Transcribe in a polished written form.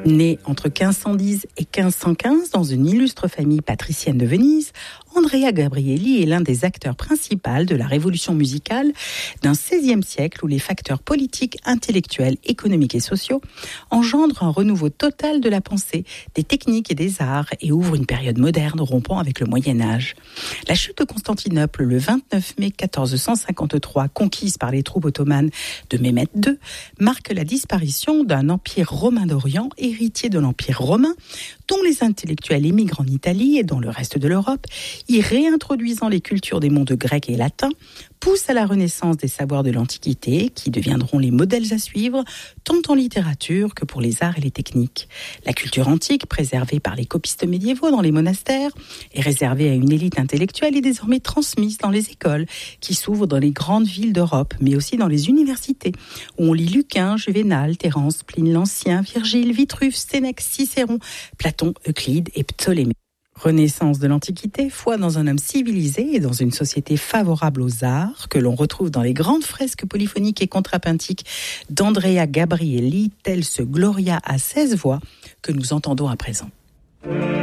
Né entre 1510 et 1515 dans une illustre famille patricienne de Venise, Andrea Gabrieli est l'un des acteurs principaux de la révolution musicale d'un XVIe siècle où les facteurs politiques, intellectuels, économiques et sociaux engendrent un renouveau total de la pensée, des techniques et des arts et ouvrent une période moderne rompant avec le Moyen-Âge. La chute de Constantinople le 29 mai 1453, conquise par les troupes ottomanes de Mehmed II, marque la disparition d'un empire romain d'Orient, héritier de l'empire romain, dont les intellectuels émigrent en Italie et dans le reste de l'Europe, y réintroduisant les cultures des mondes grec et latin, pousse à la renaissance des savoirs de l'Antiquité qui deviendront les modèles à suivre tant en littérature que pour les arts et les techniques. La culture antique, préservée par les copistes médiévaux dans les monastères et réservée à une élite intellectuelle, est désormais transmise dans les écoles qui s'ouvrent dans les grandes villes d'Europe, mais aussi dans les universités où on lit Lucain, Juvénal, Terence, Pline l'Ancien, Virgile, Vitruve, Sénèque, Cicéron, Platon, Euclide et Ptolémée. Renaissance de l'Antiquité, foi dans un homme civilisé et dans une société favorable aux arts, que l'on retrouve dans les grandes fresques polyphoniques et contrapuntiques d'Andrea Gabrieli, telles ce Gloria à 16 voix que nous entendons à présent.